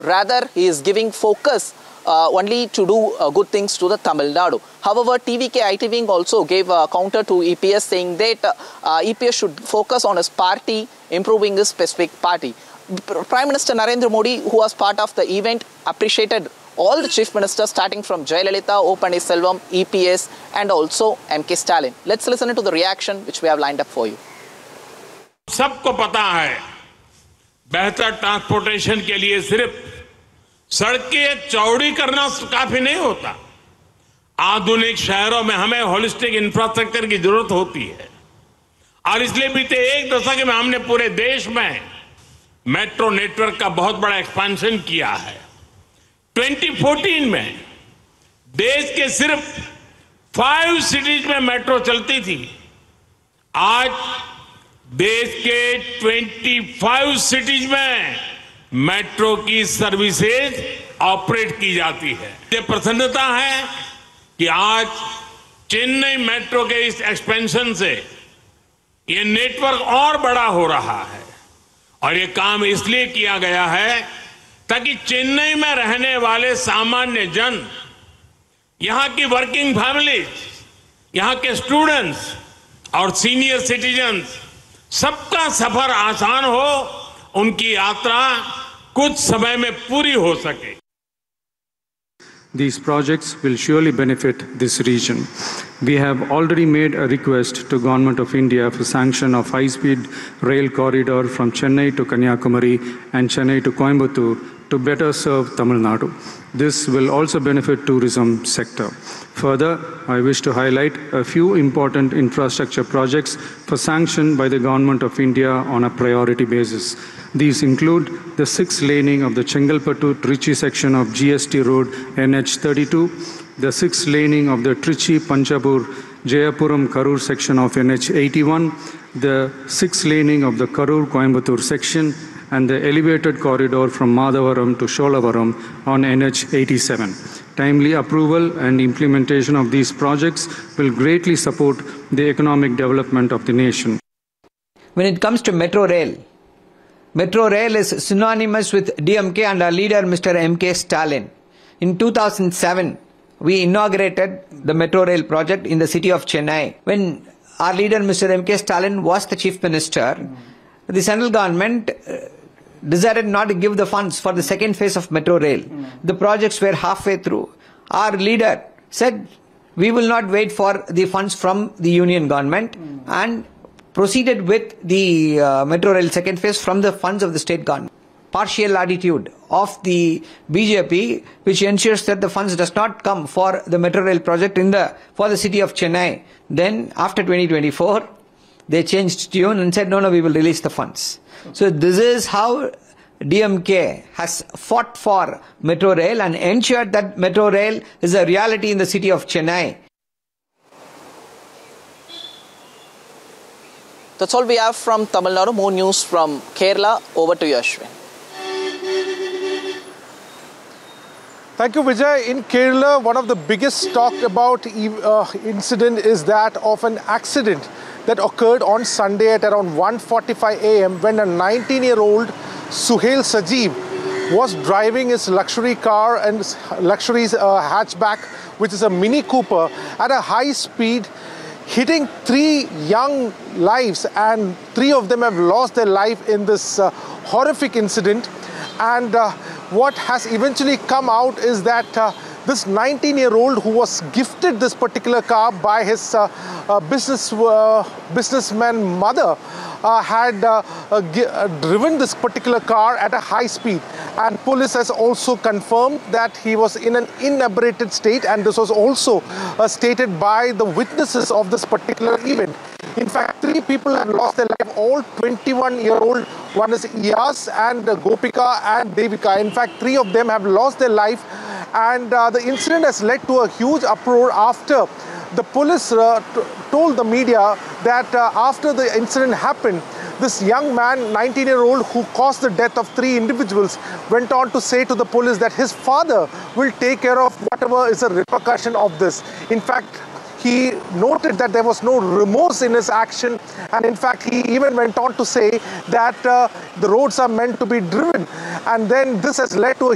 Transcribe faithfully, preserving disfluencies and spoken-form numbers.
Rather, he is giving focus uh, only to do uh, good things to the Tamil Nadu. However, T V K I T Wing also gave a counter to E P S, saying that uh, E P S should focus on his party, improving his specific party. Prime Minister Narendra Modi, who was part of the event, appreciated all the chief ministers starting from Jayalalitha, O Pannirselvam, E P S and also M K Stalin. Let's listen to the reaction which we have lined up for you. सबको पता है बेहतर transportation के लिए सिर्फ सड़कें चौड़ी करना काफी नहीं होता। आधुनिक शहरों में हमें होलिस्टिक इंफ्रास्ट्रक्चर की जरूरत होती है और इसलिए बीते एक दशक में हमने पूरे देश में मेट्रो नेटवर्क का बहुत बड़ा एक्सपेंशन किया है। दो हज़ार चौदह में देश के सिर्फ फाइव सिटीज में मेट्रो चलती थी। आज देश के पच्चीस सिटीज में मेट्रो की सर्विसेज ऑपरेट की जाती है। ये प्रसन्नता है कि आज चेन्नई मेट्रो के इस एक्सपेंशन से ये नेटवर्क और बड़ा हो रहा है और ये काम इसलिए किया गया है ताकि चेन्नई में रहने वाले सामान्य जन, यहां की वर्किंग फैमिलीज, यहां के स्टूडेंट्स और सीनियर सिटीजन्स सबका सफर आसान हो, उनकी यात्रा कुछ समय में पूरी हो सके। These projects will surely benefit this region. We have already made a request to Government of India for sanction of high-speed rail corridor from Chennai to Kanyakumari and Chennai to Coimbatore to better serve Tamil Nadu. This will also benefit tourism sector. Further, I wish to highlight a few important infrastructure projects for sanction by the Government of India on a priority basis. These include the sixth laning of the Chengalpattu-Trichy section of G S T Road N H thirty-two, the sixth laning of the Trichy-Panchapur-Jayapuram-Karur section of N H eighty-one, the sixth laning of the Karur-Coimbatore section, and the elevated corridor from Madavaram to Sholavaram on N H eighty-seven. Timely approval and implementation of these projects will greatly support the economic development of the nation. When it comes to metro rail, metro rail is synonymous with D M K and our leader Mister M K Stalin. In two thousand seven, we inaugurated the metro rail project in the city of Chennai. When our leader Mister M K Stalin was the chief minister, the central government decided not to give the funds for the second phase of metro rail. Mm. The projects were halfway through. Our leader said, we will not wait for the funds from the union government, mm. and proceeded with the uh, metro rail second phase from the funds of the state government. Partial attitude of the B J P, which ensures that the funds does not come for the metro rail project in the for the city of Chennai. Then after twenty twenty-four, they changed tune and said, no, no, we will release the funds. So this is how D M K has fought for metro rail and ensured that metro rail is a reality in the city of Chennai. That's all we have from Tamil Nadu. More news from Kerala. Over to you, Ashwin. Thank you, Vijay. In Kerala, one of the biggest talked about uh, incident is that of an accident that occurred on Sunday at around one forty-five a m when a nineteen-year-old Suhail Sajeev was driving his luxury car and luxury uh, hatchback, which is a Mini Cooper, at a high speed, hitting three young lives, and three of them have lost their life in this uh, horrific incident. And uh, what has eventually come out is that uh, this nineteen-year-old who was gifted this particular car by his uh, uh, business uh, businessman mother uh, had uh, uh, uh, driven this particular car at a high speed, and police has also confirmed that he was in an inebriated state, and this was also uh, stated by the witnesses of this particular event. In fact, three people have lost their life, all twenty-one-year-old. One is Iyas and uh, Gopika and Devika. In fact, three of them have lost their life. And uh, the incident has led to a huge uproar after the police uh, told the media that uh, after the incident happened, this young man, nineteen-year-old, who caused the death of three individuals, went on to say to the police that his father will take care of whatever is a repercussion of this. In fact, he noted that there was no remorse in his action, and in fact he even went on to say that uh, the roads are meant to be driven, and then this has led to a